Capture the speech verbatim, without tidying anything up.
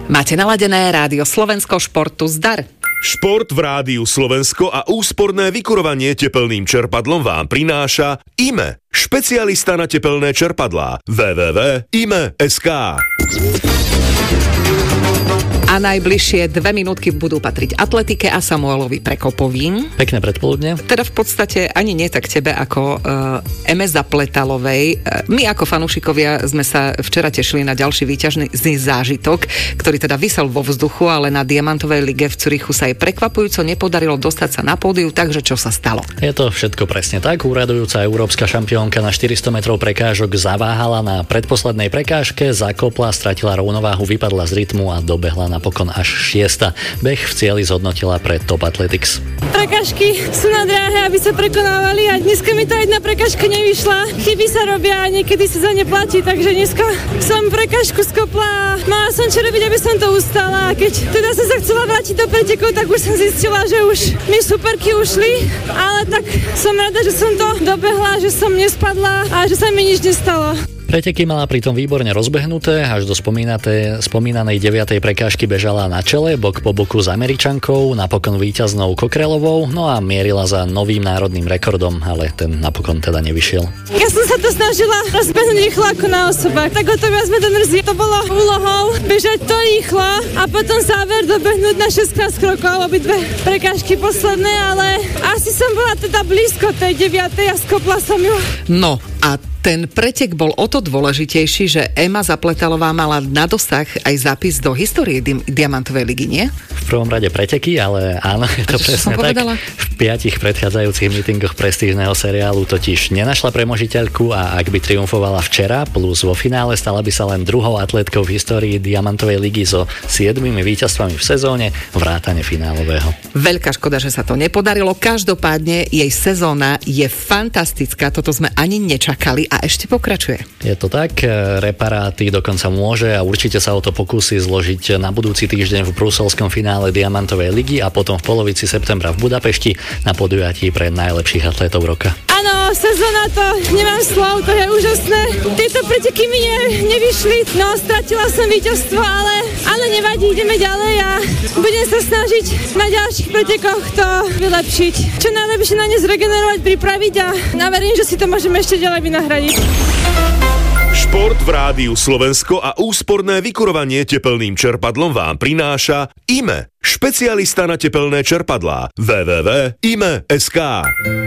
Máte naladené Rádio Slovensko, športu zdar. Šport v Rádiu Slovensko a úsporné vykurovanie tepelným čerpadlom vám prináša í em é, špecialista na tepelné čerpadlá. w w w bodka i m e bodka es ká. A najbližšie dve minútky budú patriť atletike a Samuelovi Prekopovým. Pekné predpoludne. Teda v podstate ani nie tak tebe ako uh, Eme Zapletalovej. Uh, my ako fanúšikovia sme sa včera tešili na ďalší výťažný zážitok, ktorý teda visel vo vzduchu, ale na Diamantovej lige v Zürichu sa jej prekvapujúco nepodarilo dostať sa na pódiu, takže čo sa stalo? Je to všetko presne tak. Úradujúca európska šampiónka na štyristo metrov prekážok zaváhala na predposlednej prekážke, zakopla, stratila rovnováhu, vypadla z rytmu a dobehla napokon až šiesta. Beh v cieli zhodnotila pre Top Athletics. Prekážky sú na dráhe, aby sa prekonávali a dneska mi tá jedna prekážka nevyšla. Chyby sa robia a niekedy sa za ne platí, takže dneska som prekážku skopla a mala som čo robiť, aby som to ustala. A keď teda som sa chcela vrátiť do pretekov, tak už som zistila, že už mi superky ušli, ale tak som rada, že som to dobehla, že som nespadla a že sa mi nič nestalo. Preteky mala pritom výborne rozbehnuté, až do spomínanej deviatej prekážky bežala na čele, bok po boku s Američankou, napokon víťaznou Kokrelovou, no a mierila za novým národným rekordom, ale ten napokon teda nevyšiel. Ja som sa to snažila rozbehnúť rýchlo ako na osobách, tak o to viac ma to mrzí. To bolo úlohou bežať to rýchlo a potom záver dobehnúť na šestnásť krokov, obidve prekážky posledné, ale asi som bola teda blízko tej deviatej a skopla som ju. No a ten pretek bol o to dôležitejší, že Ema Zapletalová mala na dosah aj zápis do histórie di- Diamantovej ligy, nie? V prvom rade preteky, ale áno, je to presne tak. V piatich predchádzajúcich mítingoch prestížneho seriálu totiž nenašla premožiteľku a ak by triumfovala včera, plus vo finále, stala by sa len druhou atletkou v histórii Diamantovej ligy so siedmimi víťazstvami v sezóne, vrátane finálového. Veľká škoda, že sa to nepodarilo. Každopádne jej sezóna je fantastická, toto sme ani nečakali a ešte pokračuje. Je to tak, reparáty dokonca môže a určite sa o to pokúsi zložiť na budúci týždeň v bruselskom finále Diamantovej ligy a potom v polovici septembra v Budapešti na podujatí pre najlepších atlétov roka. Áno, sezóna to, nemám slov, to je úžasné. Tieto preteky mi ne, nevyšli, no stratila som víťazstvo, ale, ale nevadí, ideme ďalej a budem sa snažiť na ďalších pretekoch to vylepšiť. Čo najlepšie na ne zregenerovať, pripraviť a naverím, že si to môžeme ešte ďalej vynahradiť. Šport v Rádiu Slovensko a úsporné vykurovanie tepelným čerpadlom vám prináša í em é, špecialista na tepelné čerpadlá. w w w bodka i m e bodka es ká.